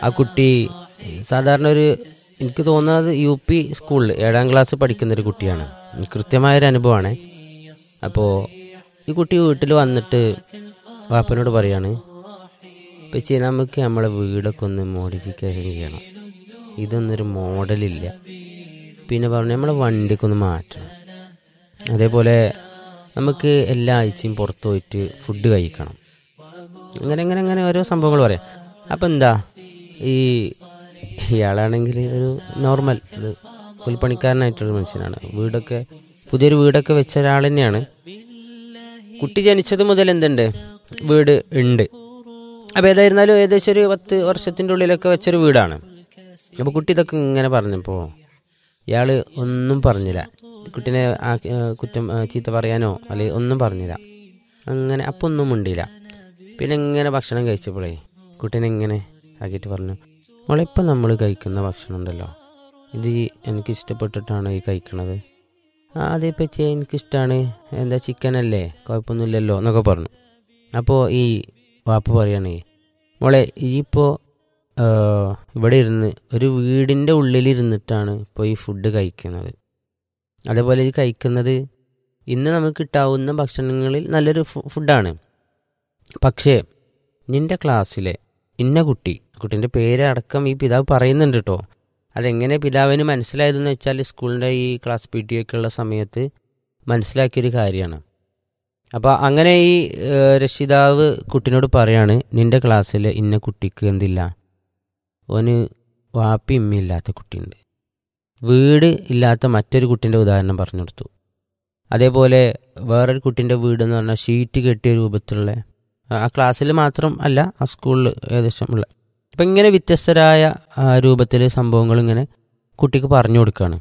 ആ കുട്ടി സാധാരണ ഒരു എനിക്ക് തോന്നുന്നത് യു പി സ്കൂളിൽ 7ാം ക്ലാസ് പഠിക്കുന്നൊരു കുട്ടിയാണ്. കൃത്യമായൊരു അനുഭവമാണ്. അപ്പോൾ ഈ കുട്ടി വീട്ടിൽ വന്നിട്ട് വാപ്പനോട് പറയാണ്, പക്ഷേ നമുക്ക് നമ്മളെ വീടൊക്കെ ഒന്ന് മോഡിഫിക്കേഷൻ ചെയ്യണം, ഇതൊന്നൊരു മോഡലില്ല. പിന്നെ പറഞ്ഞു നമ്മളെ വണ്ടിയൊക്കെ ഒന്ന് മാറ്റണം, അതേപോലെ നമുക്ക് എല്ലാ ആഴ്ചയും പുറത്ത് പോയിട്ട് ഫുഡ് കഴിക്കണം, അങ്ങനെ ഓരോ സംഭവങ്ങൾ പറയാം. അപ്പം എന്താ ഇയാളാണെങ്കിൽ ഒരു നോർമൽ ഒരു കൂലിപ്പണിക്കാരനായിട്ടൊരു മനുഷ്യനാണ്. പുതിയൊരു വീടൊക്കെ വെച്ച ഒരാൾ തന്നെയാണ്. കുട്ടി ജനിച്ചത് മുതൽ എന്തുണ്ട്, വീട് ഉണ്ട്. അപ്പോൾ ഏതായിരുന്നാലും ഏകദേശം ഒരു 10 വർഷത്തിൻ്റെ ഉള്ളിലൊക്കെ വെച്ചൊരു വീടാണ്. അപ്പോൾ കുട്ടി ഇതൊക്കെ ഇങ്ങനെ പറഞ്ഞപ്പോൾ ഇയാൾ ഒന്നും പറഞ്ഞില്ല. കുട്ടീനെ ചീത്ത പറയാനോ അല്ലെങ്കിൽ ഒന്നും പറഞ്ഞില്ല. അങ്ങനെ അപ്പം ഒന്നും മിണ്ടിയില്ല. പിന്നെ ഇങ്ങനെ ഭക്ഷണം കഴിച്ചപ്പോഴേ കുട്ടീനെ ഇങ്ങനെ ആക്കിയിട്ട് പറഞ്ഞു, മോളിപ്പം നമ്മൾ കഴിക്കുന്ന ഭക്ഷണം ഉണ്ടല്ലോ, ഇത് എനിക്ക് ഇഷ്ടപ്പെട്ടിട്ടാണ് ഈ കഴിക്കണത്. അതേ പറ്റി എനിക്കിഷ്ടമാണ്, എന്താ ചിക്കനല്ലേ, കുഴപ്പമൊന്നുമില്ലല്ലോ എന്നൊക്കെ പറഞ്ഞു. അപ്പോൾ ഈ വാപ്പ പറയണേ, മോളെ ഇപ്പോൾ ഇവിടെ ഇരുന്ന് ഒരു വീടിൻ്റെ ഉള്ളിലിരുന്നിട്ടാണ് ഇപ്പോൾ ഈ ഫുഡ് കഴിക്കുന്നത്. അതേപോലെ ഈ കഴിക്കുന്നത് ഇന്ന് നമുക്ക് കിട്ടാവുന്ന ഭക്ഷണങ്ങളിൽ നല്ലൊരു ഫുഡാണ്. പക്ഷേ നിൻ്റെ ക്ലാസ്സിലെ ഇന്ന കുട്ടീൻ്റെ പേര് അടക്കം ഈ പിതാവ് പറയുന്നുണ്ട് കേട്ടോ. അതെങ്ങനെ പിതാവിന് മനസ്സിലായതെന്ന് വെച്ചാൽ സ്കൂളിൻ്റെ ഈ ക്ലാസ് പി ടി ഒക്കെ ഉള്ള സമയത്ത് മനസ്സിലാക്കിയൊരു കാര്യമാണ്. അപ്പോൾ അങ്ങനെ ഈ രക്ഷിതാവ് കുട്ടീനോട് പറയാണ്, നിൻ്റെ ക്ലാസ്സിൽ ഇന്ന കുട്ടിക്ക് എന്തില്ല, ഓന് വാപ്പി ഇമ്മയില്ലാത്ത കുട്ടിയുണ്ട്. വീട് ഇല്ലാത്ത മറ്റൊരു കുട്ടീൻ്റെ ഉദാഹരണം പറഞ്ഞു കൊടുത്തു. അതേപോലെ വേറൊരു കുട്ടീൻ്റെ വീടെന്ന് പറഞ്ഞാൽ ഷീറ്റ് കെട്ടിയ രൂപത്തിലുള്ള, ആ ക്ലാസ്സിൽ മാത്രം അല്ല ആ സ്കൂളിൽ ഏകദേശം ഉള്ള. അപ്പം ഇങ്ങനെ വ്യത്യസ്തരായ രൂപത്തിൽ സംഭവങ്ങൾ ഇങ്ങനെ കുട്ടിക്ക് പറഞ്ഞു കൊടുക്കുകയാണ്.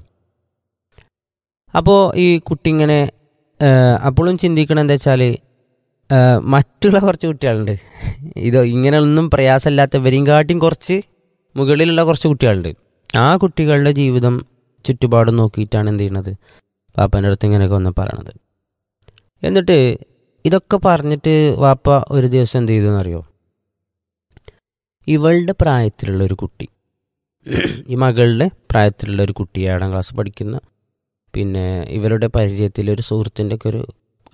അപ്പോൾ ഈ കുട്ടി ഇങ്ങനെ അപ്പോഴും ചിന്തിക്കണം എന്താ വെച്ചാൽ മറ്റുള്ള കുറച്ച് കുട്ടികളുണ്ട്, ഇങ്ങനെയൊന്നും പ്രയാസമില്ലാത്തവരെയും കാട്ടിയും കുറച്ച് മുകളിലുള്ള കുറച്ച് കുട്ടികളുണ്ട്. ആ കുട്ടികളുടെ ജീവിതം ചുറ്റുപാടും നോക്കിയിട്ടാണ് എന്ത് ചെയ്യണത്, പാപ്പൻ്റെ അടുത്ത് ഇങ്ങനെയൊക്കെ വന്ന് പറയണത്. എന്നിട്ട് ഇതൊക്കെ പറഞ്ഞിട്ട് വാപ്പ ഒരു ദിവസം എന്ത് ചെയ്തെന്നറിയോ, ഇവളുടെ പ്രായത്തിലുള്ള ഒരു കുട്ടി, ഈ മകളുടെ പ്രായത്തിലുള്ള ഒരു കുട്ടി 7ാം ക്ലാസ് പഠിക്കുന്ന, പിന്നെ ഇവരുടെ പരിചയത്തിലൊരു സുഹൃത്തിൻ്റെ ഒക്കെ ഒരു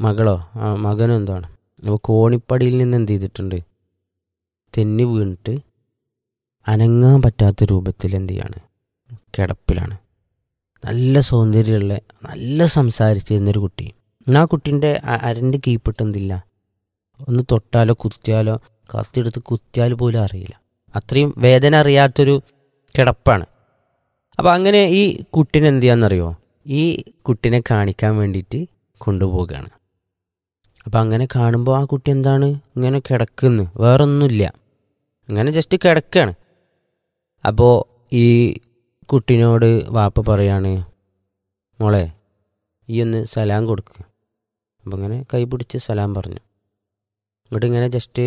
മകനോ എന്താണ്, അപ്പോൾ കോണിപ്പടിയിൽ നിന്ന് എന്ത് ചെയ്തിട്ടുണ്ട്, തെന്നി വീണിട്ട് അനങ്ങാൻ പറ്റാത്ത രൂപത്തിൽ എന്ത് ചെയ്യാണ്, കിടപ്പിലാണ്. നല്ല സൗന്ദര്യമുള്ള, നല്ല സംസാരിച്ചിരുന്നൊരു കുട്ടി. ആ കുട്ടീൻ്റെ അരൻ്റെ കീപ്പിട്ട് എന്തില്ല, ഒന്ന് തൊട്ടാലോ കുത്തിയാലോ, കത്തിയെടുത്ത് കുത്തിയാൽ പോലും അറിയില്ല, അത്രയും വേദന അറിയാത്തൊരു കിടപ്പാണ്. അപ്പോൾ അങ്ങനെ ഈ കുട്ടീനെ എന്ത് ചെയ്യാന്നറിയോ, ഈ കുട്ടീനെ കാണിക്കാൻ വേണ്ടിയിട്ട് കൊണ്ടുപോവുകയാണ്. അപ്പം അങ്ങനെ കാണുമ്പോൾ ആ കുട്ടി എന്താണ് ഇങ്ങനെ കിടക്കുന്നു, വേറൊന്നുമില്ല, അങ്ങനെ ജസ്റ്റ് കിടക്കുകയാണ്. അപ്പോൾ ഈ കുട്ടീനോട് വാപ്പ പറയാണ്, മോളെ ഈ ഒന്ന് സലാം കൊടുക്കുക. അപ്പം അങ്ങനെ കൈ പിടിച്ച് സലാം പറഞ്ഞു. എന്നിട്ട് ഇങ്ങനെ ജസ്റ്റ്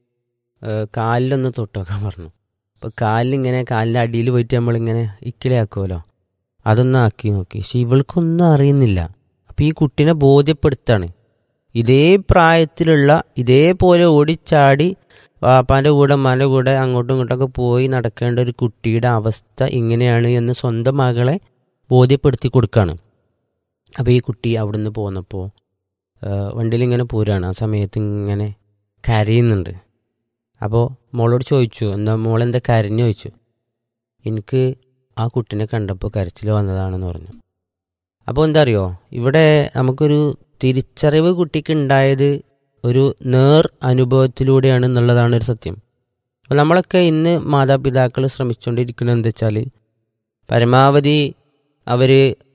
കാലിലൊന്ന് തൊട്ടുവെക്കാൻ പറഞ്ഞു. അപ്പോൾ കാലിൻ്റെ അടിയിൽ പോയിട്ട് നമ്മളിങ്ങനെ ഇക്കിളിയാക്കുമല്ലോ, അതൊന്നും ആക്കി നോക്കി. പക്ഷെ ഇവൾക്കൊന്നും അറിയുന്നില്ല. അപ്പോൾ ഈ കുട്ടീനെ ബോധ്യപ്പെടുത്താണ്, ഇതേ പ്രായത്തിലുള്ള ഇതേപോലെ ഓടിച്ചാടി വാപ്പാൻ്റെ കൂടെ ഉമ്മാൻ്റെ കൂടെ അങ്ങോട്ടും ഇങ്ങോട്ടൊക്കെ പോയി നടക്കേണ്ട ഒരു കുട്ടിയുടെ അവസ്ഥ ഇങ്ങനെയാണ് എന്ന് സ്വന്തം മകളെ ബോധ്യപ്പെടുത്തി കൊടുക്കുകയാണ്. അപ്പോൾ ഈ കുട്ടി അവിടെ നിന്ന് പോന്നപ്പോൾ വണ്ടിയിലിങ്ങനെ പോരുകയാണ്. ആ സമയത്ത് ഇങ്ങനെ കരയുന്നുണ്ട്. അപ്പോൾ മോളോട് ചോദിച്ചു, മോളെന്താ കരഞ്ഞു ചോദിച്ചു. എനിക്ക് ആ കുട്ടീനെ കണ്ടപ്പോൾ കരച്ചിൽ വന്നതാണെന്ന് പറഞ്ഞു. അപ്പോൾ എന്താ അറിയോ, ഇവിടെ നമുക്കൊരു തിരിച്ചറിവ് കുട്ടിക്ക് ഉണ്ടായത് ഒരു അനുഭവത്തിലൂടെയാണ് എന്നുള്ളതാണ് ഒരു സത്യം. അപ്പോൾ നമ്മളൊക്കെ ഇന്ന് മാതാപിതാക്കൾ ശ്രമിച്ചുകൊണ്ടിരിക്കുന്നത് എന്താ വെച്ചാൽ, പരമാവധി അവർ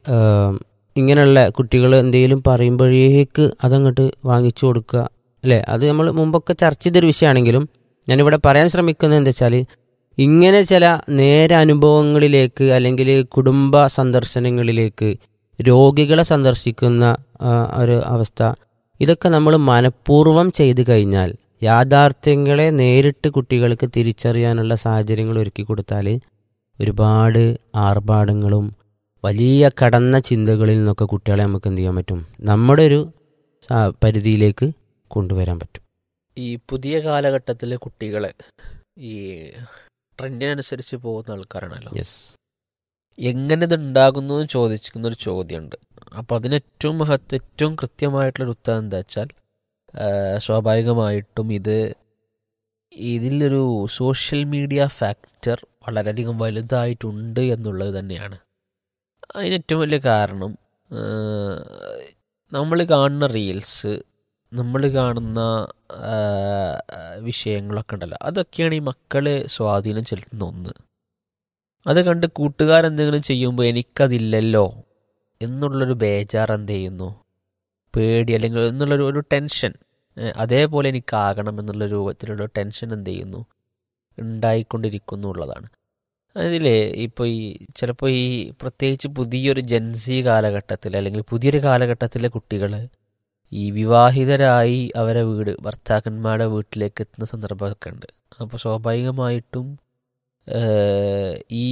ഇങ്ങനെയുള്ള കുട്ടികൾ എന്തെങ്കിലും പറയുമ്പോഴേക്ക് അതങ്ങോട്ട് വാങ്ങിച്ചു കൊടുക്കുക, അല്ലേ? അത് നമ്മൾ മുമ്പൊക്കെ ചർച്ച ചെയ്തൊരു വിഷയമാണെങ്കിലും ഞാനിവിടെ പറയാൻ ശ്രമിക്കുന്നത് എന്താ വെച്ചാൽ, ഇങ്ങനെ ചില നേരെ അനുഭവങ്ങളിലേക്ക് അല്ലെങ്കിൽ കുടുംബ സന്ദർശനങ്ങളിലേക്ക് രോഗികളെ സന്ദർശിക്കുന്ന ഒരു അവസ്ഥ, ഇതൊക്കെ നമ്മൾ മനഃപൂർവ്വം ചെയ്തു കഴിഞ്ഞാൽ, യാഥാർത്ഥ്യങ്ങളെ നേരിട്ട് കുട്ടികൾക്ക് തിരിച്ചറിയാനുള്ള സാഹചര്യങ്ങൾ ഒരുക്കി കൊടുത്താൽ ഒരുപാട് ആർഭാടങ്ങളും വലിയ കടന്ന ചിന്തകളിൽ നിന്നൊക്കെ കുട്ടികളെ നമുക്ക് എന്ത് ചെയ്യാൻ പറ്റും, നമ്മുടെ ഒരു പരിധിയിലേക്ക് കൊണ്ടുവരാൻ പറ്റും. ഈ പുതിയ കാലഘട്ടത്തിലെ കുട്ടികളെ ഈ ട്രെൻഡിനനുസരിച്ച് പോകുന്ന ആൾക്കാരാണല്ലോ. യെസ്. എങ്ങനെ ഇത് ഉണ്ടാകുന്നു എന്ന് ചോദിക്കുന്നൊരു ചോദ്യമുണ്ട്. അപ്പോൾ അതിന് ഏറ്റവും കൃത്യമായിട്ടുള്ളൊരു ഉത്തരം എന്താ വെച്ചാൽ സ്വാഭാവികമായിട്ടും ഇതിലൊരു സോഷ്യൽ മീഡിയ ഫാക്ടർ വളരെയധികം വലുതായിട്ടുണ്ട് എന്നുള്ളത് തന്നെയാണ്. അതിന് ഏറ്റവും വലിയ കാരണം നമ്മൾ കാണുന്ന റീൽസ്, നമ്മൾ കാണുന്ന വിഷയങ്ങളൊക്കെ ഉണ്ടല്ലോ, അതൊക്കെയാണ് ഈ മക്കളെ സ്വാധീനം ചെലുത്തുന്ന ഒന്ന്. അത് കണ്ട് കൂട്ടുകാരെന്തെങ്കിലും ചെയ്യുമ്പോൾ എനിക്കതില്ലല്ലോ എന്നുള്ളൊരു ബേജാർ എന്ത് ചെയ്യുന്നു, പേടി അല്ലെങ്കിൽ എന്നുള്ളൊരു ടെൻഷൻ, അതേപോലെ എനിക്കാകണം എന്നുള്ള രൂപത്തിലുള്ള ടെൻഷൻ എന്ത് ചെയ്യുന്നു, ഉണ്ടായിക്കൊണ്ടിരിക്കുന്നു എന്നുള്ളതാണ്. അതിൽ ഇപ്പോൾ ചിലപ്പോൾ ഈ പ്രത്യേകിച്ച് പുതിയൊരു ജെൻസി കാലഘട്ടത്തിൽ അല്ലെങ്കിൽ പുതിയൊരു കാലഘട്ടത്തിലെ കുട്ടികൾ ഈ വിവാഹിതരായി അവരെ ഭർത്താക്കന്മാരുടെ വീട്ടിലേക്ക് എത്തുന്ന സന്ദർഭമൊക്കെ ഉണ്ട്. അപ്പോൾ സ്വാഭാവികമായിട്ടും ഈ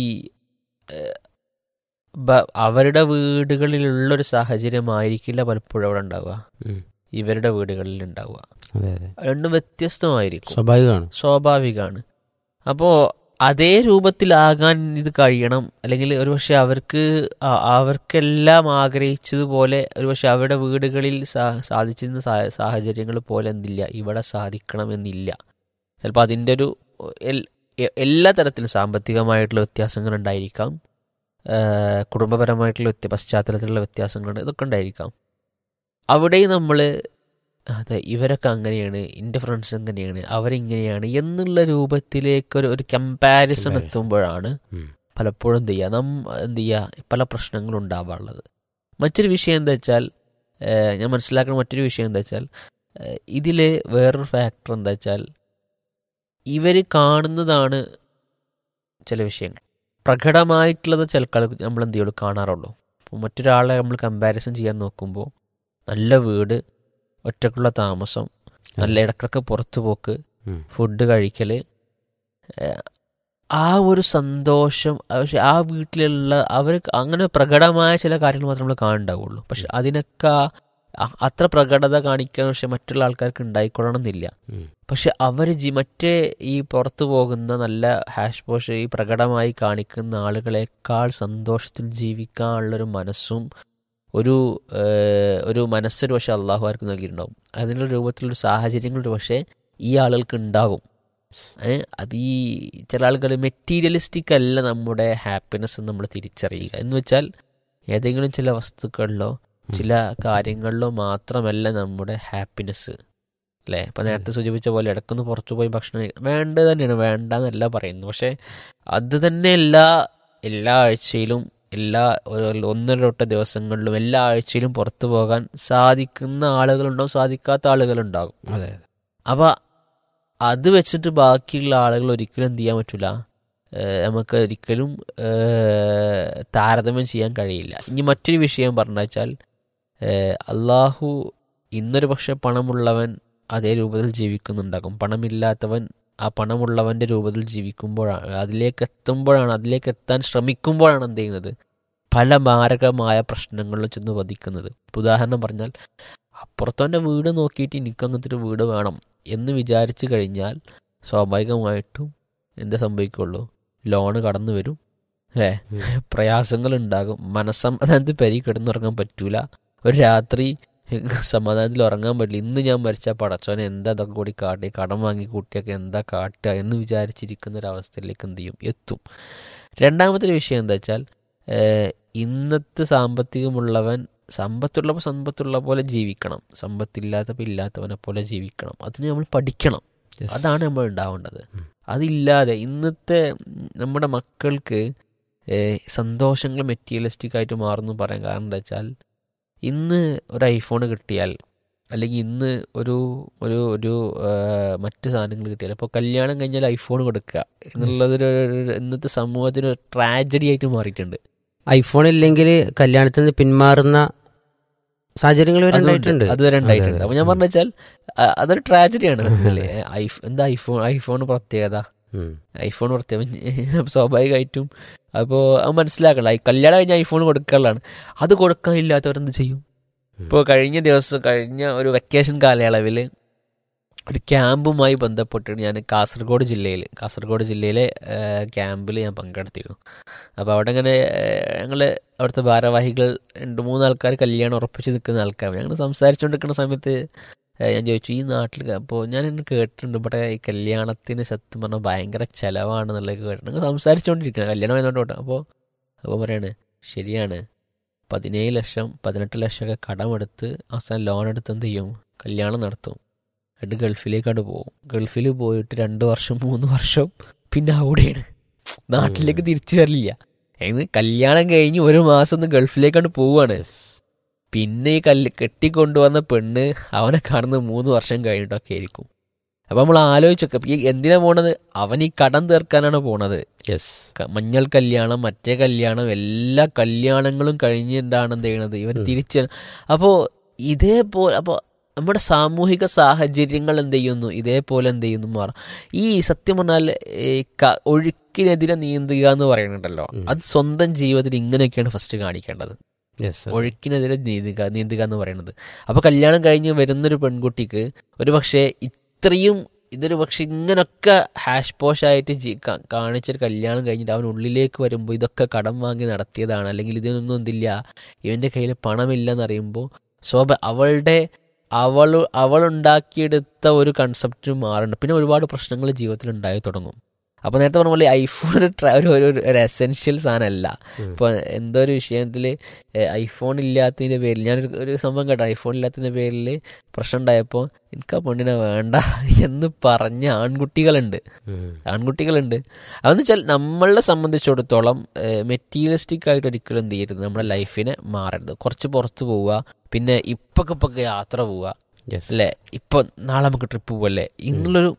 അവരുടെ വീടുകളിലുള്ളൊരു സാഹചര്യമായിരിക്കില്ല പലപ്പോഴും അവിടെ ഉണ്ടാവുക, ഇവരുടെ വീടുകളിൽ ഉണ്ടാവുക. രണ്ടും വ്യത്യസ്തമായിരിക്കും, സ്വാഭാവികമാണ്. അപ്പോൾ അതേ രൂപത്തിലാകാൻ ഇത് കഴിയണം, അല്ലെങ്കിൽ ഒരുപക്ഷെ അവർക്കെല്ലാം ആഗ്രഹിച്ചതുപോലെ ഒരുപക്ഷെ അവരുടെ വീടുകളിൽ സാധിച്ചിരുന്ന സാഹചര്യങ്ങൾ പോലെ എന്തില്ല ഇവിടെ സാധിക്കണം എന്നില്ല. ചിലപ്പോൾ അതിൻ്റെ ഒരു എല്ലാ തരത്തിലും സാമ്പത്തികമായിട്ടുള്ള വ്യത്യാസങ്ങൾ ഉണ്ടായിരിക്കാം, കുടുംബപരമായിട്ടുള്ള പശ്ചാത്തലത്തിലുള്ള വ്യത്യാസങ്ങളുണ്ട്, ഇതൊക്കെ ഉണ്ടായിരിക്കാം. അവിടെയും നമ്മൾ അതെ ഇവരൊക്കെ അങ്ങനെയാണ്, എൻ്റെ ഫ്രണ്ട്സ് എങ്ങനെയാണ്, അവരിങ്ങനെയാണ് എന്നുള്ള രൂപത്തിലേക്ക് ഒരു കമ്പാരിസൺ എത്തുമ്പോഴാണ് പലപ്പോഴും എന്ത് ചെയ്യുക പല പ്രശ്നങ്ങളും ഉണ്ടാവാറുള്ളത്. മറ്റൊരു വിഷയം എന്താ വെച്ചാൽ, ഞാൻ മനസ്സിലാക്കുന്ന മറ്റൊരു വിഷയം എന്താ വെച്ചാൽ, ഇതിൽ വേറൊരു ഫാക്ടർ എന്താ വെച്ചാൽ, ഇവർ കാണുന്നതാണ് ചില വിഷയങ്ങൾ, പ്രകടമായിട്ടുള്ളത് ചില നമ്മൾ എന്ത് ചെയ്യുള്ളൂ കാണാറുള്ളൂ. അപ്പോൾ മറ്റൊരാളെ നമ്മൾ കമ്പാരിസൺ ചെയ്യാൻ നോക്കുമ്പോൾ നല്ല വീട്, ഒറ്റക്കുള്ള താമസം, നല്ല ഇടക്കിടക്ക് പുറത്തു പോക്ക്, ഫുഡ് കഴിക്കൽ, ആ ഒരു സന്തോഷം, പക്ഷെ ആ വീട്ടിലുള്ള അവർ അങ്ങനെ പ്രകടമായ ചില കാര്യങ്ങൾ മാത്രമേ നമ്മൾ കാണുന്നുണ്ടാവുള്ളൂ. പക്ഷെ അതിനൊക്കെ അത്ര പ്രകടത കാണിക്കാൻ പക്ഷെ മറ്റുള്ള ആൾക്കാർക്ക് ഉണ്ടായിക്കൊള്ളണം എന്നില്ല. പക്ഷെ അവർ മറ്റേ ഈ പുറത്തു പോകുന്ന നല്ല ഹാഷ് പോഷ് ഈ പ്രകടമായി കാണിക്കുന്ന ആളുകളെക്കാൾ സന്തോഷത്തിൽ ജീവിക്കാനുള്ളൊരു മനസ്സും ഒരു മനസ്സൊരു പക്ഷേ അള്ളാഹു ആർക്ക് നൽകിയിട്ടുണ്ടാവും. അതിനുള്ള രൂപത്തിലൊരു സാഹചര്യങ്ങളൊരു പക്ഷേ ഈ ആളുകൾക്ക് ഉണ്ടാകും. അത് ഈ ചില ആളുകൾ മെറ്റീരിയലിസ്റ്റിക് അല്ല നമ്മുടെ ഹാപ്പിനെസ് നമ്മൾ തിരിച്ചറിയുക എന്ന് വെച്ചാൽ, ഏതെങ്കിലും ചില വസ്തുക്കളിലോ ചില കാര്യങ്ങളിലോ മാത്രമല്ല നമ്മുടെ ഹാപ്പിനെസ്, അല്ലേ? ഇപ്പം നേരത്തെ സൂചിപ്പിച്ച പോലെ ഇടയ്ക്കൊന്ന് പുറത്തു പോയി ഭക്ഷണം വേണ്ടത് തന്നെയാണ്, വേണ്ട എന്നല്ല പറയുന്നു. പക്ഷെ അത് തന്നെ എല്ലാ ആഴ്ചയിലും ഒന്നരൊട്ട ദിവസങ്ങളിലും എല്ലാ ആഴ്ചയിലും പുറത്തു പോകാൻ സാധിക്കുന്ന ആളുകളുണ്ടാവും, സാധിക്കാത്ത ആളുകളുണ്ടാകും. അപ്പം അത് വെച്ചിട്ട് ബാക്കിയുള്ള ആളുകൾ ഒരിക്കലും എന്ത് ചെയ്യാൻ പറ്റില്ല, നമുക്ക് ഒരിക്കലും താരതമ്യം ചെയ്യാൻ കഴിയില്ല. ഇനി മറ്റൊരു വിഷയം പറഞ്ഞു വെച്ചാൽ, അള്ളാഹു ഇന്നൊരു പക്ഷെ പണമുള്ളവൻ അതേ രൂപത്തിൽ ജീവിക്കുന്നുണ്ടാകും, പണമില്ലാത്തവൻ ആ പണമുള്ളവൻ്റെ രൂപത്തിൽ ജീവിക്കുമ്പോഴാണ്, അതിലേക്ക് എത്താൻ ശ്രമിക്കുമ്പോഴാണ് എന്ത് ചെയ്യുന്നത്, പല മാരകമായ പ്രശ്നങ്ങളിലും ചെന്ന് വധിക്കുന്നത്. ഉദാഹരണം പറഞ്ഞാൽ, അപ്പുറത്തവൻ്റെ വീട് നോക്കിയിട്ട് എനിക്കങ്ങനത്തെ ഒരു വീട് വേണം എന്ന് വിചാരിച്ചു കഴിഞ്ഞാൽ സ്വാഭാവികമായിട്ടും എന്താ സംഭവിക്കുള്ളൂ, ലോണ് കടന്നു വരും, അല്ലേ? പ്രയാസങ്ങളുണ്ടാകും, മനസ്സമാധാനത്തിൽ പെരി കിടന്നുറങ്ങാൻ പറ്റൂല, ഒരു രാത്രി സമാധാനത്തിൽ ഉറങ്ങാൻ പറ്റില്ല. ഇന്ന് ഞാൻ മരിച്ച പടച്ചോനെ എന്താ ഇതൊക്കെ കൂടി കാട്ടി, കടം വാങ്ങി കൂട്ടിയൊക്കെ എന്താ കാട്ടുക എന്ന് വിചാരിച്ചിരിക്കുന്ന ഒരവസ്ഥയിലേക്ക് എന്ത് ചെയ്യും, എത്തും. രണ്ടാമത്തെ വിഷയം എന്താ വെച്ചാൽ, ഇന്നത്തെ സാമ്പത്തികമുള്ളവൻ സമ്പത്തുള്ള പോലെ ജീവിക്കണം, സമ്പത്തില്ലാത്തപ്പോൾ ഇല്ലാത്തവനെ പോലെ ജീവിക്കണം. അതിന് നമ്മൾ പഠിക്കണം, അതാണ് നമ്മൾ ഉണ്ടാവേണ്ടത്. അതില്ലാതെ ഇന്നത്തെ നമ്മുടെ മക്കൾക്ക് സന്തോഷങ്ങൾ മെറ്റീരിയലിസ്റ്റിക് ആയിട്ട് മാറുന്നു പറയാൻ കാരണം എന്താ വെച്ചാൽ, ഇന്ന് ഒരു ഐഫോൺ കിട്ടിയാൽ, അല്ലെങ്കിൽ ഇന്ന് ഒരു മറ്റ് സാധനങ്ങൾ കിട്ടിയാൽ, ഇപ്പോൾ കല്യാണം കഴിഞ്ഞാൽ ഐഫോൺ കൊടുക്കുക എന്നുള്ളതൊരു ഇന്നത്തെ സമൂഹത്തിന് ഒരു ട്രാജഡി ആയിട്ട് മാറിയിട്ടുണ്ട്. ഐഫോൺ ഇല്ലെങ്കിൽ കല്യാണത്തിൽ നിന്ന് പിന്മാറുന്ന സാഹചര്യങ്ങൾ അതുവരെ ഉണ്ടായിട്ടുണ്ട്. അപ്പോൾ ഞാൻ പറഞ്ഞു വെച്ചാൽ അതൊരു ട്രാജഡിയാണ്. എന്താ ഐഫോൺ പ്രത്യേകത, സ്വാഭാവികമായിട്ടും അപ്പോൾ അത് മനസ്സിലാക്കണം. കല്യാണം കഴിഞ്ഞ ഐഫോൺ കൊടുക്കാനുള്ളതാണ്, അത് കൊടുക്കാനില്ലാത്തവരെന്ത് ചെയ്യും? ഇപ്പോൾ കഴിഞ്ഞ ഒരു വെക്കേഷൻ കാലയളവിൽ ഒരു ക്യാമ്പുമായി ബന്ധപ്പെട്ടിട്ട് ഞാൻ കാസർഗോഡ് ജില്ലയിലെ ക്യാമ്പിൽ ഞാൻ പങ്കെടുത്തിരുന്നു. അപ്പോൾ അവിടെ ഇങ്ങനെ ഞങ്ങൾ അവിടുത്തെ ഭാരവാഹികൾ 2-3 ആൾക്കാർ കല്യാണം ഉറപ്പിച്ച് നിൽക്കുന്ന ആൾക്കാർ. ഞങ്ങൾ സംസാരിച്ചുകൊണ്ടിരിക്കുന്ന സമയത്ത് ഞാൻ ചോദിച്ചു, ഈ നാട്ടിൽ അപ്പോൾ ഞാൻ ഇന്ന് കേട്ടിട്ടുണ്ട് ഇവിടെ ഈ കല്യാണത്തിന് സത്യം പറഞ്ഞാൽ ഭയങ്കര ചിലവാണെന്നുള്ളത് കേട്ടിട്ടുണ്ട്. ഞങ്ങൾ സംസാരിച്ചുകൊണ്ടിരിക്കണം കല്യാണം ആയതുകൊണ്ട്. അപ്പോൾ പറയാണ് ശരിയാണ്, 17 ലക്ഷം 18 ലക്ഷമൊക്കെ കടമെടുത്ത് അവസാനം ലോൺ എടുത്ത് എന്ത് ചെയ്യും, കല്യാണം നടത്തും. എന്നിട്ട് ഗൾഫിലേക്കാണ് പോകും. ഗൾഫിൽ പോയിട്ട് 2 വർഷം 3 വർഷം പിന്നെ അവിടെയാണ്, നാട്ടിലേക്ക് തിരിച്ചു വരില്ല. കല്യാണം കഴിഞ്ഞ് 1 മാസം ഒന്ന് ഗൾഫിലേക്കാണ് പോവുകയാണ്. പിന്നെ ഈ കെട്ടിക്കൊണ്ടുവന്ന പെണ്ണ് അവനെ കാണുന്നത് 3 വർഷം കഴിഞ്ഞിട്ടൊക്കെ ആയിരിക്കും. അപ്പം നമ്മൾ ആലോചിച്ചൊക്കെ ഈ എന്തിനാ പോണത്, അവൻ ഈ കടം തീർക്കാനാണ് പോണത്. മഞ്ഞൾ കല്യാണം, മറ്റേ കല്യാണം, എല്ലാ കല്യാണങ്ങളും കഴിഞ്ഞിട്ടാണ് എന്ത് ചെയ്യണത് ഇവർ തിരിച്ച്. അപ്പോൾ ഇതേപോലെ അപ്പോൾ നമ്മുടെ സാമൂഹിക സാഹചര്യങ്ങൾ എന്ത് ചെയ്യുന്നു, ഇതേപോലെ എന്ത് ചെയ്യുന്നു മാറാം. ഈ സത്യം പറഞ്ഞാൽ ഒഴുക്കിനെതിരെ നീന്തുക എന്ന് പറയുന്നുണ്ടല്ലോ, അത് സ്വന്തം ജീവിതത്തിൽ ഇങ്ങനെയൊക്കെയാണ് ഫസ്റ്റ് കാണിക്കേണ്ടത്. ഒഴുക്കിനെതിരെ നീന്തുക എന്ന് പറയുന്നത്. അപ്പോൾ കല്യാണം കഴിഞ്ഞ് വരുന്നൊരു പെൺകുട്ടിക്ക് ഒരു പക്ഷേ ഇതൊരു പക്ഷെ ഇങ്ങനൊക്കെ ഹാഷ് പോഷായിട്ട് കാണിച്ചൊരു കല്യാണം കഴിഞ്ഞിട്ട് അവൻ ഉള്ളിലേക്ക് വരുമ്പോൾ ഇതൊക്കെ കടം വാങ്ങി നടത്തിയതാണ്, അല്ലെങ്കിൽ ഇതിനൊന്നും എന്തില്ല, ഇവൻ്റെ കയ്യിൽ പണമില്ലെന്ന് അറിയുമ്പോൾ അവളുണ്ടാക്കിയെടുത്ത ഒരു കൺസെപ്റ്റ് മാറുന്നുണ്ട്. പിന്നെ ഒരുപാട് പ്രശ്നങ്ങൾ ജീവിതത്തിൽ ഉണ്ടായി തുടങ്ങും. അപ്പോൾ നേരത്തെ പറഞ്ഞ പോലെ ഐഫോൺ ഒരു എസെൻഷ്യൽ സാധനമല്ല. ഇപ്പോൾ എന്തോ ഒരു വിഷയത്തിൽ ഐഫോൺ ഇല്ലാത്തതിൻ്റെ പേരിൽ ഞാനൊരു സംഭവം കേട്ടോ, ഐഫോൺ ഇല്ലാത്തതിൻ്റെ പേരിൽ പ്രശ്നം ഉണ്ടായപ്പോൾ എനിക്ക് ആ പെണ്ണിനെ വേണ്ട എന്ന് പറഞ്ഞ ആൺകുട്ടികളുണ്ട്. അതെന്ന് വെച്ചാൽ നമ്മളെ സംബന്ധിച്ചിടത്തോളം മെറ്റീരിയലിസ്റ്റിക് ആയിട്ട് ഒരിക്കലും എന്ത് ചെയ്യരുത്, നമ്മുടെ ലൈഫിനെ മാറരുത്. കുറച്ച് പുറത്ത് പോവുക, പിന്നെ ഇപ്പൊക്കെ യാത്ര പോവുക, അല്ലേ, ഇപ്പം നാളെ നമുക്ക് ട്രിപ്പ് പോവല്ലേ എന്നുള്ളൊരു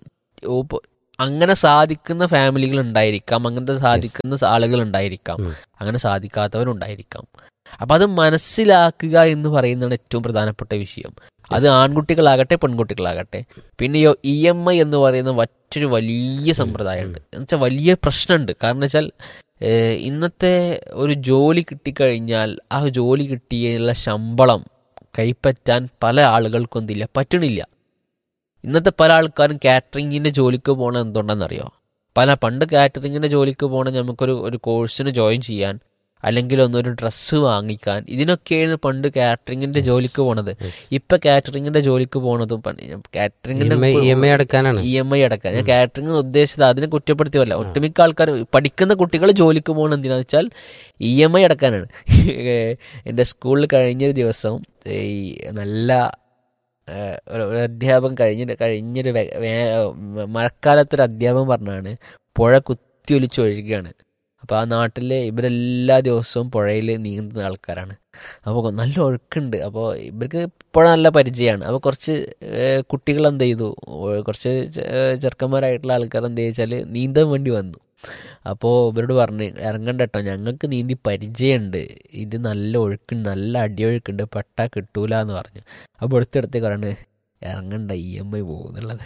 അങ്ങനെ സാധിക്കുന്ന ഫാമിലികൾ ഉണ്ടായിരിക്കാം, അങ്ങനത്തെ സാധിക്കുന്ന ആളുകൾ ഉണ്ടായിരിക്കാം, അങ്ങനെ സാധിക്കാത്തവരുണ്ടായിരിക്കാം. അപ്പം അത് മനസ്സിലാക്കുക എന്ന് പറയുന്നതാണ് ഏറ്റവും പ്രധാനപ്പെട്ട വിഷയം. അത് ആൺകുട്ടികളാകട്ടെ പെൺകുട്ടികളാകട്ടെ. പിന്നെയോ EMI എന്ന് പറയുന്ന മറ്റൊരു വലിയ സമ്പ്രദായമുണ്ട്. എന്നുവെച്ചാൽ വലിയ പ്രശ്നമുണ്ട്. കാരണം വെച്ചാൽ ഇന്നത്തെ ഒരു ജോലി കിട്ടിക്കഴിഞ്ഞാൽ ആ ജോലി കിട്ടിയുള്ള ശമ്പളം കൈപ്പറ്റാൻ പല ആളുകൾക്കും എന്തില്ല, പറ്റണില്ല. ഇന്നത്തെ പല ആൾക്കാരും കാറ്ററിങ്ങിൻ്റെ ജോലിക്ക് പോകണം എന്തുകൊണ്ടെന്നറിയോ? പണ്ട് കാറ്ററിങ്ങിൻ്റെ ജോലിക്ക് പോകണം നമുക്കൊരു കോഴ്സിന് ജോയിൻ ചെയ്യാൻ, അല്ലെങ്കിൽ ഒന്നൊരു ഡ്രസ്സ് വാങ്ങിക്കാൻ, ഇതിനൊക്കെയാണ് പണ്ട് കാറ്ററിങ്ങിൻ്റെ ജോലിക്ക് പോണത്. ഇപ്പം കാറ്ററിങ്ങിൻ്റെ ജോലിക്ക് പോണതും കാറ്ററിങ്ങിൻ്റെ EMI അടക്കാൻ. ഞാൻ കാറ്ററിംഗ് ഉദ്ദേശിച്ചത് അതിനെ കുറ്റപ്പെടുത്തിയല്ല. ഒട്ടുമിക്ക ആൾക്കാർ പഠിക്കുന്ന കുട്ടികൾ ജോലിക്ക് പോകണം എന്തിനാന്ന് വെച്ചാൽ EMI അടക്കാനാണ്. എൻ്റെ സ്കൂളിൽ കഴിഞ്ഞൊരു ദിവസം ഈ നല്ല ഒരു അധ്യാപകൻ കഴിഞ്ഞൊരു മഴക്കാലത്തൊരു അധ്യാപകൻ പറഞ്ഞാണ്, പുഴ കുത്തിയൊലിച്ച് ഒഴുകുകയാണ്. അപ്പോൾ ആ നാട്ടിൽ ഇവരെല്ലാ ദിവസവും പുഴയിൽ നീന്തുന്ന ആൾക്കാരാണ്. അപ്പോൾ നല്ല ഒഴുക്കുണ്ട്. അപ്പോൾ ഇവർക്ക് പുഴ നല്ല പരിചയമാണ്. അപ്പോൾ കുറച്ച് കുട്ടികൾ എന്ത് ചെയ്തു, കുറച്ച് ചെറുക്കന്മാരായിട്ടുള്ള ആൾക്കാർ എന്ത് ചോദിച്ചാൽ നീന്താൻ വേണ്ടി വന്നു. അപ്പോൾ ഇവരോട് പറഞ്ഞ് ഇറങ്ങണ്ട കേട്ടോ, ഞങ്ങൾക്ക് നീന്തി പരിചയമുണ്ട്, ഇത് നല്ല ഒഴുക്കുണ്ട്, നല്ല അടിയൊഴുക്കുണ്ട്, പെട്ടാ കിട്ടൂല എന്ന് പറഞ്ഞു. അപ്പോൾ അടുത്തടുത്തേക്ക് പറയണേ ഇറങ്ങണ്ട, EMI പോകുന്നുള്ളത്.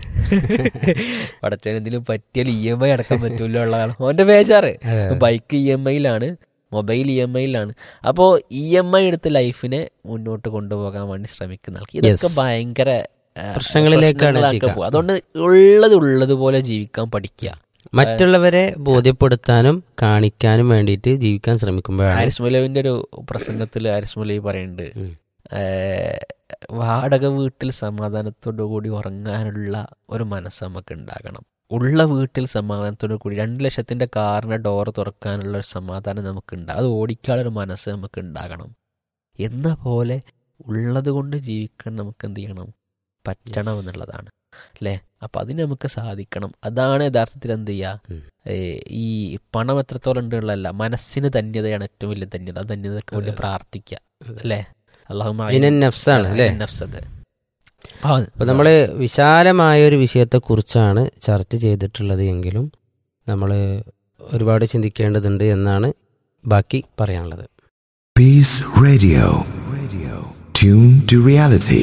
പടച്ചോൻ എന്തെങ്കിലും പറ്റിയാൽ EMI അടക്കാൻ പറ്റൂല്ലോ ഉള്ളതാണ് അവൻ്റെ ബേജാറ്. Bike EMIയിലാണ്, mobile EMIയിലാണ്. അപ്പോൾ EMI എടുത്ത് ലൈഫിനെ മുന്നോട്ട് കൊണ്ടുപോകാൻ വേണ്ടി ശ്രമിക്കുന്ന ആൾക്ക് ഇതൊക്കെ ഭയങ്കര പ്രശ്നങ്ങളിലേക്കാണ് പോകുക. അതുകൊണ്ട് ഉള്ളതുപോലെ ജീവിക്കാൻ പഠിക്കുക. മറ്റുള്ളവരെ ബോധ്യപ്പെടുത്താനും കാണിക്കാനും വേണ്ടിയിട്ട് ജീവിക്കാൻ ശ്രമിക്കുമ്പോഴാണ്. ഹാരിസ് മൗലവിന്റെ ഒരു പ്രസംഗത്തിൽ ഹാരിസ് മൗലവി പറയുന്നുണ്ട്, വാടക വീട്ടിൽ സമാധാനത്തോടു കൂടി ഉറങ്ങാനുള്ള ഒരു മനസ്സ് നമുക്ക് ഉണ്ടാകണം. ഉള്ള വീട്ടിൽ സമാധാനത്തോടു കൂടി 2 ലക്ഷത്തിന്റെ കാറിന്റെ ഡോർ തുറക്കാനുള്ള ഒരു സമാധാനം നമുക്ക് ഉണ്ടാകും. അത് ഓടിക്കാനുള്ളൊരു മനസ്സ് നമുക്ക് ഉണ്ടാകണം. എന്ന പോലെ ഉള്ളത് കൊണ്ട് ജീവിക്കാൻ നമുക്ക് എന്ത് ചെയ്യണം, പറ്റണം എന്നുള്ളതാണ് അല്ലേ. അപ്പം അതിന് നമുക്ക് സാധിക്കണം. അതാണ് യഥാർത്ഥത്തിൽ എന്ത് ചെയ്യുക, ഈ പണം എത്രത്തോളം ഉണ്ടുള്ളതല്ല, മനസ്സിന് ധന്യതയാണ് ഏറ്റവും വലിയ ധന്യത. ആ ധന്യതയ്ക്ക് വേണ്ടി പ്രാർത്ഥിക്കുക അല്ലേ. അപ്പോൾ നമ്മൾ വിശാലമായൊരു വിഷയത്തെക്കുറിച്ചാണ് ചർച്ച ചെയ്തിട്ടുള്ളത് എങ്കിലും നമ്മൾ ഒരുപാട് ചിന്തിക്കേണ്ടതുണ്ട് എന്നാണ് ബാക്കി പറയാനുള്ളത്. Piece radio, tune to reality.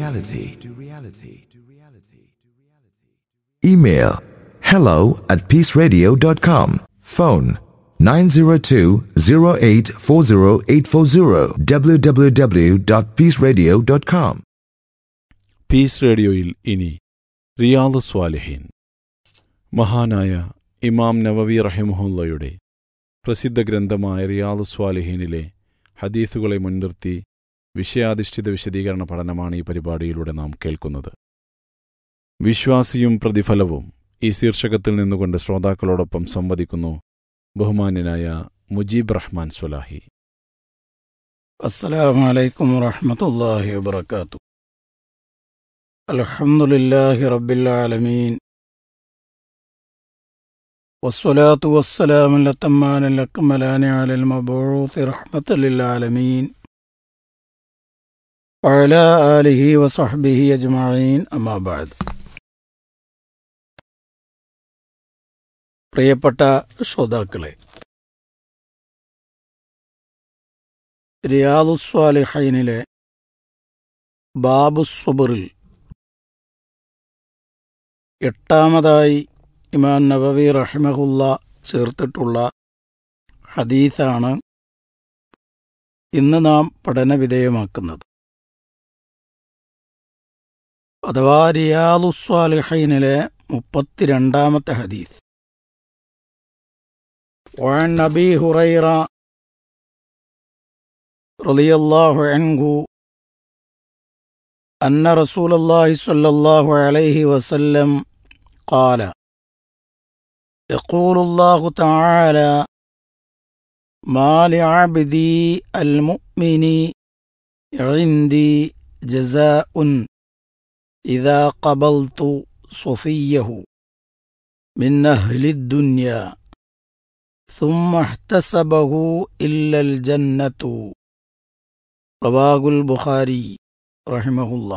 Email hello@peaceradio.com. Phone 902-0840-840 www.peaceradio.com. Piece റേഡിയോയിൽ ഇനി റിയാദ് സ്വാലിഹീൻ, മഹാനായ ഇമാം നവവി റഹിമഹുല്ലയുടെ പ്രസിദ്ധ ഗ്രന്ഥമായ റിയാദ് സ്വാലിഹീനിലെ ഹദീസുകളെ മുൻനിർത്തി വിഷയാധിഷ്ഠിത വിശദീകരണ പഠനമാണ് ഈ പരിപാടിയിലൂടെ നാം കേൾക്കുന്നത്. വിശ്വാസിയും പ്രതിഫലവും ഈ ശീർഷകത്തിൽ നിന്നുകൊണ്ട് ശ്രോതാക്കളോടൊപ്പം സംവദിക്കുന്നു ബഹുമാന്യനായ മുജീബ് റഹ്മാൻ സ്വലാഹി. അസ്സലാമു അലൈക്കും വറഹ്മത്തുള്ളാഹി വബറകാതുഹു. അൽഹംദുലില്ലാഹി റബ്ബിൽ ആലമീൻ വസ്സലാത്തു വസ്സലാമു അലൽ അക്മലാനി അലൽ മബ്ഊസ് റഹ്മത്തൽ ലിൽ ആലമീൻ വഅലാ ആലിഹി വസഹ്ബിഹി അജ്മഈൻ. അമ്മാ ബഅദ്. പ്രിയപ്പെട്ട ശ്രോതാക്കളെ, റിയാദുസ് സ്വാലിഹീനിലെ ബാബുസ്സുബ്റിൽ എട്ടാമതായി ഇമാം നവവി റഹിമഹുല്ല ചേർത്തിട്ടുള്ള ഹദീസാണ് ഇന്ന് നാം പഠനവിധേയമാക്കുന്നത്. അഥവാ റിയാദുസ് സ്വാലിഹീനിലെ 32-ാമത്തെ ഹദീസ്. وعن أبي هريرة رضي الله عنه أن رسول الله صلى الله عليه وسلم قال: يقول الله تعالى: ما لعبدي المؤمن عندي جزاء إذا قبلت صفيه من أهل الدنيا ثم احتسبه إلا الجنة. റവാഹുൽ ബുഖാരി റഹിമഹുല്ലാ.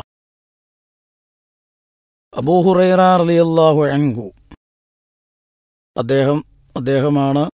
അബൂ ഹുറൈറ റളിയല്ലാഹു അൻഹു അദ്ദേഹമാണ്